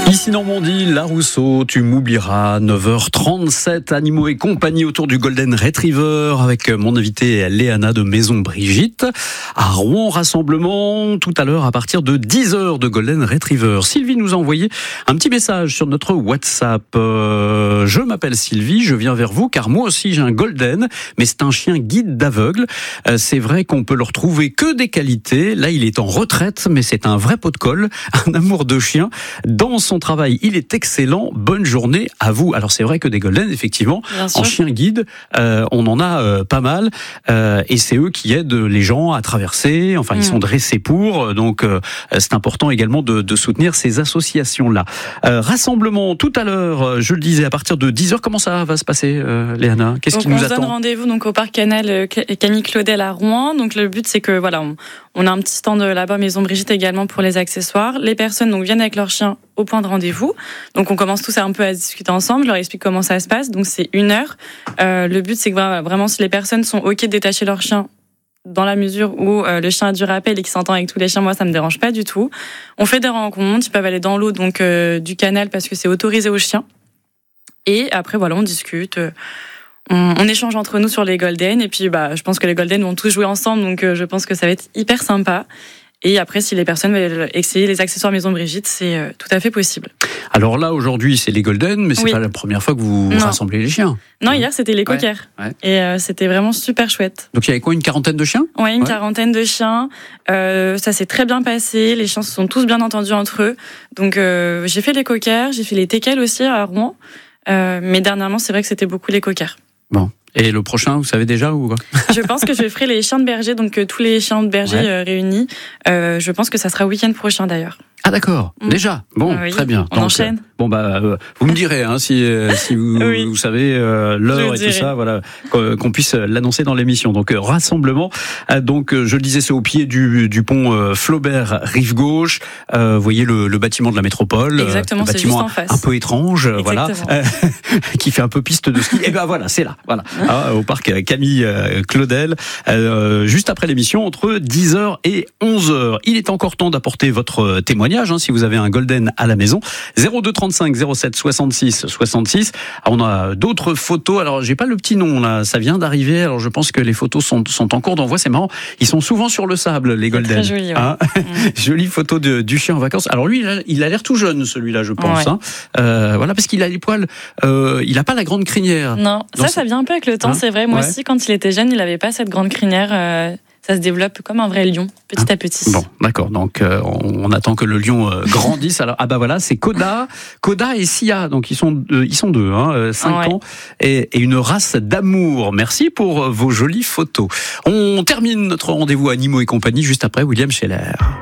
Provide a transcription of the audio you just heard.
Ici Normandie, La Rousseau, tu m'oublieras, 9h37, animaux et compagnie autour du Golden Retriever avec mon invité Léana de Maison Brigitte. À Rouen, rassemblement tout à l'heure à partir de 10h de Golden Retriever. Sylvie nous a envoyé un petit message sur notre WhatsApp. Je m'appelle Sylvie, je viens vers vous car moi aussi j'ai un Golden, mais c'est un chien guide d'aveugle. C'est vrai qu'on peut le retrouver que des qualités. Là, il est en retraite, mais c'est un vrai pot de colle, un amour de chien. Dans son travail, il est excellent. Bonne journée à vous. Alors c'est vrai que des Golden, effectivement, en chien guide, on en a pas mal, et c'est eux qui aident les gens à traverser. Enfin, ils sont dressés pour. Donc c'est important également de soutenir ces associations-là. Rassemblement tout à l'heure, je le disais, à partir de 10h. Comment ça va se passer, Léana? Qu'est-ce qui nous attend? On se donne rendez-vous donc au parc Canal Camille Claudel à Rouen. Donc le but c'est que voilà, on a un petit stand là-bas, Maison Brigitte également pour les accessoires. Les personnes donc viennent avec leur chien au point de rendez-vous. Donc on commence tous un peu à discuter ensemble. Je leur explique comment ça se passe. Donc c'est 1 heure. Le but c'est que vraiment si les personnes sont ok de détacher leur chien, dans la mesure où le chien a du rappel et qu'il s'entend avec tous les chiens, moi ça me dérange pas du tout. On fait des rencontres. Ils peuvent aller dans l'eau donc du canal parce que c'est autorisé aux chiens. Et après voilà, on discute. On échange entre nous sur les Golden et puis je pense que les Golden vont tous jouer ensemble, donc je pense que ça va être hyper sympa. Et après, si les personnes veulent essayer les accessoires Maison Brigitte, c'est tout à fait possible. Alors là, aujourd'hui, c'est les Golden, mais c'est pas la première fois que vous rassemblez les chiens. Non, hier, c'était les cockers. Ouais. Et c'était vraiment super chouette. Donc il y avait quoi, une quarantaine de chiens? Ouais, une quarantaine de chiens. Ça s'est très bien passé. Les chiens se sont tous bien entendus entre eux. Donc j'ai fait les cockers, j'ai fait les teckels aussi à Rouen. Mais dernièrement, c'est vrai que c'était beaucoup les cockers. Bon. Et le prochain, vous savez déjà ou quoi? Je pense que je ferai les chiens de berger, donc tous les chiens de berger réunis. Je pense que ça sera week-end prochain d'ailleurs. Ah d'accord, déjà. Bon, oui, très bien. On enchaîne. Vous me direz si vous savez l'heure et tout ça, voilà, qu'on puisse l'annoncer dans l'émission. Donc rassemblement. Donc je le disais, c'est au pied du pont Flaubert, rive gauche. Vous voyez le bâtiment de la métropole. Exactement, c'est juste en face. Un peu étrange, voilà, qui fait un peu piste de ski. Et voilà, c'est là, voilà, au parc Camille Claudel. Juste après l'émission, entre 10h et 11h. Il est encore temps d'apporter votre témoignage. Si vous avez un Golden à la maison, 02 35 07 66 66. On a d'autres photos. Alors j'ai pas le petit nom là, ça vient d'arriver. Alors je pense que les photos sont en cours d'envoi. C'est marrant. Ils sont souvent sur le sable, les Golden. Très joli. Ouais. Jolie photo du chien en vacances. Alors lui, il a l'air tout jeune, celui-là, je pense. Ouais. Voilà, parce qu'il a les poils. Il a pas la grande crinière. Non, ça vient un peu avec le temps. C'est vrai. Moi aussi, quand il était jeune, il avait pas cette grande crinière. Ça se développe comme un vrai lion, petit à petit. Bon, d'accord. Donc, on attend que le lion grandisse. Alors, voilà, c'est Koda et Sia. Donc, ils sont deux, 5 ans et une race d'amour. Merci pour vos jolies photos. On termine notre rendez-vous animaux et compagnie juste après William Scheller.